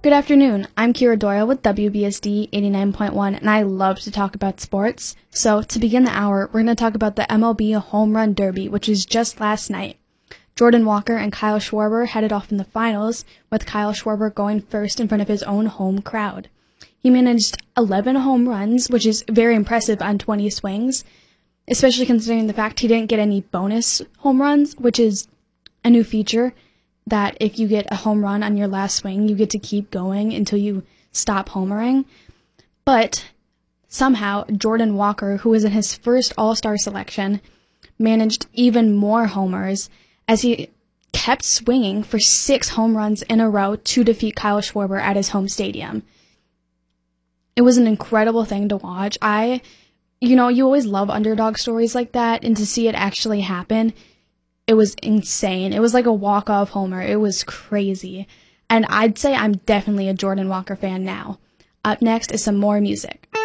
Good afternoon. I'm Kira Doyle with WBSD 89.1, and I love to talk about sports. So, to begin the hour, we're going to talk about the MLB Home Run Derby, which was just last night. Jordan Walker and Kyle Schwarber headed off in the finals, with Kyle Schwarber going first in front of his own home crowd. He managed 11 home runs, which is very impressive on 20 swings, especially considering the fact he didn't get any bonus home runs, which is a new feature that if you get a home run on your last swing, you get to keep going until you stop homering. But somehow, Jordan Walker, who was in his first All-Star selection, managed even more homers as he kept swinging for 6 home runs in a row to defeat Kyle Schwarber at his home stadium. It was an incredible thing to watch. You always love underdog stories like that, and to see it actually happen, it was insane. It was like a walk-off homer. It was crazy. And I'd say I'm definitely a Jordan Walker fan now. Up next is some more music.